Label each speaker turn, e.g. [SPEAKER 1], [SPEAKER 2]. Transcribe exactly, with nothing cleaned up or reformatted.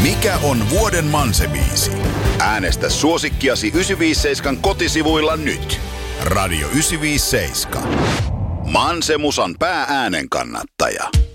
[SPEAKER 1] Mikä on vuoden Manse-biisi? Äänestä suosikkiasi yhdeksänsataaviisikymmentäseitsemän kotisivuilla nyt. Radio yhdeksänsataaviisikymmentäseitsemän. Manse-musan pää-äänen kannattaja.